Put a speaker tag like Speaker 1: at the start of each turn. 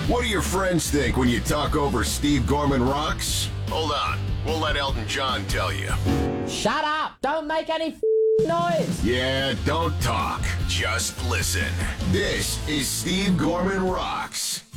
Speaker 1: What do your friends think when you talk over Steve Gorman Rocks? Hold on. We'll let Elton John tell you.
Speaker 2: Shut up! Don't make any noise!
Speaker 1: Yeah, don't talk. Just listen. This is Steve Gorman Rocks.